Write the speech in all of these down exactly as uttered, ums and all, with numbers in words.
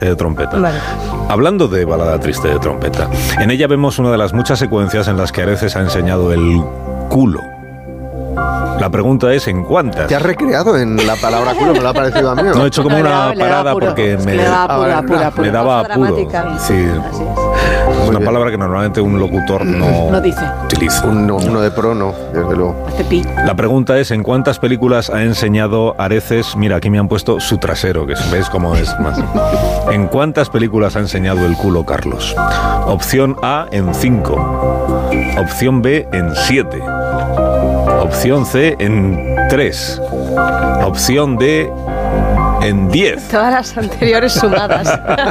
de trompeta. Vale. Hablando de balada triste de trompeta, en ella vemos una de las muchas secuencias en las que Areces ha enseñado el culo. La pregunta es, ¿en cuántas? ¿Te has recreado en la palabra culo? ¿Me lo ha parecido a mí? ¿O? No, he hecho como No, le una da- le da parada apuro. porque Es me, que le da apuro, Ah, apuro, vale, apuro. me daba Pausa apuro. dramática. Sí, Así es. es una bien. palabra que normalmente un locutor no, No dice. utiliza. Uno, uno de pro, no, desde luego. Hace pi. La pregunta es, ¿en cuántas películas ha enseñado Areces? Mira, aquí me han puesto su trasero, que veis cómo es más. ¿En cuántas películas ha enseñado el culo Carlos? Opción A, en cinco. Opción B, en siete. Opción C, en tres. Opción D, en diez. Todas las anteriores sumadas.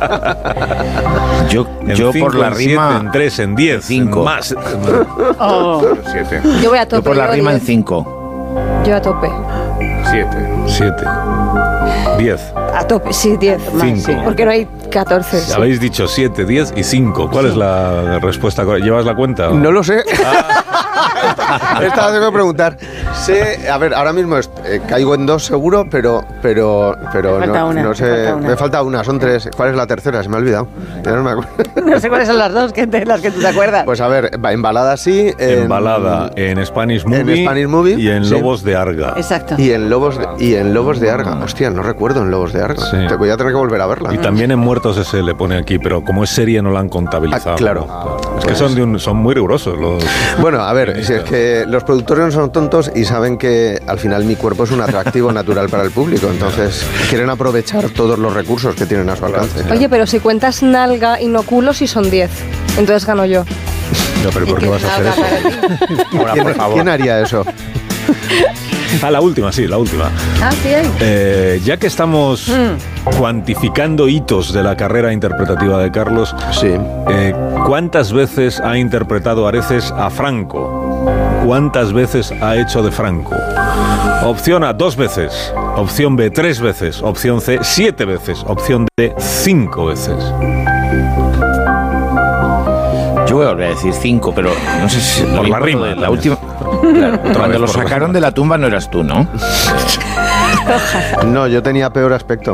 Yo, En yo cinco, por la en rima... siete, en tres, en diez. cinco. En más. Oh. Siete. Yo voy a tope. Yo por la yo rima en diez. cinco. Yo a tope. Siete. Siete. Diez. A tope, sí, diez. Más, Cinco. sí. Porque no hay catorce. sí. Habéis dicho siete, diez y cinco. ¿Cuál es la respuesta? ¿Llevas la cuenta? o? No lo sé. Estaba tengo que preguntar. Sé, a ver, ahora mismo es- eh, caigo en dos seguro, pero pero pero Me falta no, una, no me sé. falta una. Me falta una, son tres. ¿Cuál es la tercera? Se me ha olvidado. Ya no me acuerdo. No sé cuáles son las dos que te, las que tú te acuerdas. Pues a ver, va en balada sí, En balada, en Spanish Movie, Spanish Movie, y en sí. Lobos de Arga. Exacto. y en Lobos de, y en Lobos de Arga. Hostia, no recuerdo en Lobos de Arga. Sí. Te voy a tener que volver a verla. Y también en Muertos ese le pone aquí, pero como es serie no la han contabilizado. Ah, claro. Es que son, de un- son muy rigurosos los... Bueno, a ver, si es que los productores no son tontos y saben que al final mi cuerpo es un atractivo natural para el público, entonces quieren aprovechar todos los recursos que tienen a su alcance. Oye, pero si cuentas nalga y no culo, sí son diez. Entonces gano yo. No, pero ¿por qué vas a hacer eso? Ahora, ¿Quién, por favor. quién haría eso? Ah, la última, sí, la última. Ah, sí hay. Eh, ya que estamos Mm. cuantificando hitos de la carrera interpretativa de Carlos, Sí. eh, ¿cuántas veces ha interpretado Areces a Franco? ¿Cuántas veces ha hecho de Franco? Opción A, dos veces. Opción B, tres veces. Opción C, siete veces. Opción D, cinco veces. Yo voy a volver a decir cinco, pero no sé si... Por la lo rima, de La también. última... Claro, vez cuando lo por la sacaron rima. de la tumba no eras tú, ¿no? No, yo tenía peor aspecto.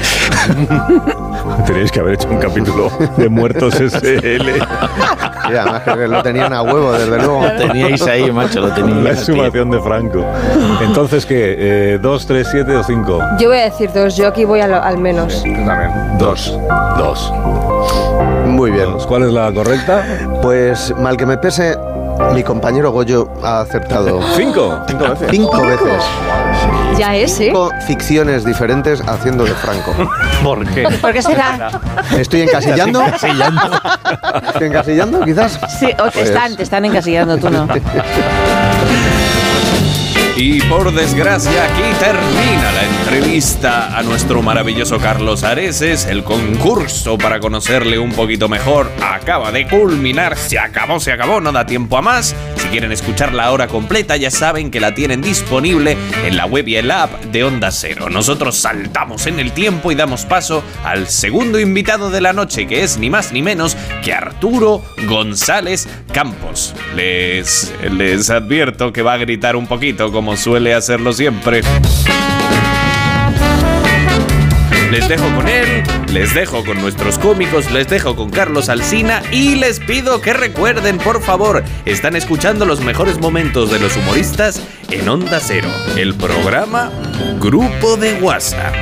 Tenéis que haber hecho un capítulo de Muertos S L. Y además que lo tenían a huevo, desde luego. Lo teníais ahí, macho, lo teníais. La exhumación de Franco. Entonces, ¿qué? Eh, ¿Dos, tres, siete o cinco? Yo voy a decir dos. Yo aquí voy a lo- al menos. Yo también. Dos. Dos. Muy bien. Dos. ¿Cuál es la correcta? Pues mal que me pese, mi compañero Goyo ha acertado Cinco. Cinco veces. cinco veces. Ya es, ¿eh? Cinco ficciones diferentes haciendo de Franco. ¿Por qué? ¿Por qué será? ¿Me estoy encasillando? ¿Estoy encasillando, quizás? Sí, o te Pues- están, te están encasillando, tú no. Y por desgracia, aquí termina la entrevista a nuestro maravilloso Carlos Areces. El concurso para conocerle un poquito mejor acaba de culminar. Se acabó, se acabó, no da tiempo a más. Si quieren escuchar la hora completa, ya saben que la tienen disponible en la web y en la app de Onda Cero. Nosotros saltamos en el tiempo y damos paso al segundo invitado de la noche, que es ni más ni menos que Arturo González Campos. Les, les advierto que va a gritar un poquito, como suele hacerlo siempre. Les dejo con él, les dejo con nuestros cómicos, les dejo con Carlos Alsina y les pido que recuerden, por favor, están escuchando los mejores momentos de los humoristas en Onda Cero, el programa Grupo de WhatsApp.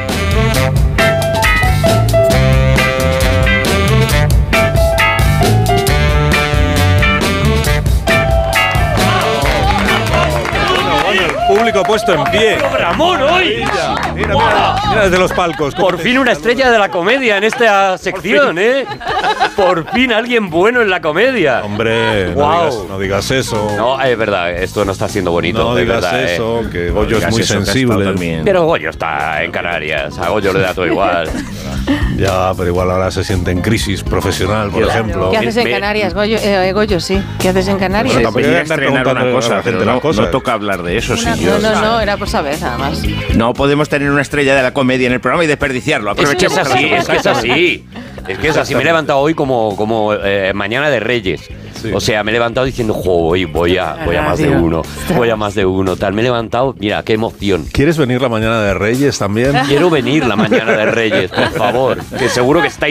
Público puesto en pie. ¡Programón hoy! Mira, mira, mira, mira desde los palcos. Por fin una estrella de la comedia en esta sección, ¿eh? Por fin alguien bueno en la comedia. Hombre, no, Guau. digas, no digas eso. No, es verdad, esto no está siendo bonito. No de digas verdad, eso, ¿eh? que Goyo es digas muy eso, que has sensible. estado también. Pero Goyo está en Canarias, a Goyo le da todo igual. Ya, pero igual ahora se siente en crisis profesional, por Claro. ejemplo. ¿Qué haces en Me- Canarias, Goyo? Eh, Goyo, sí. ¿Qué haces en Canarias? Bueno, tampoco hay que Venía a andar estrenar preguntando una a cosa, la gente pero las no, cosas. no toca hablar de eso, Una- sí, yo. no, no, no, era por saber, nada más. No podemos tener una estrella de la comedia en el programa y desperdiciarlo. Es que Aprovechemos. es así, es que es así. Es que es así, me he levantado hoy como, como eh, mañana de Reyes. Sí. O sea, me he levantado diciendo, jo, hoy voy a, voy a más de uno, voy a más de uno, tal. Me he levantado, mira, qué emoción. ¿Quieres venir la mañana de Reyes también? Quiero venir la mañana de Reyes, por favor, que seguro que estáis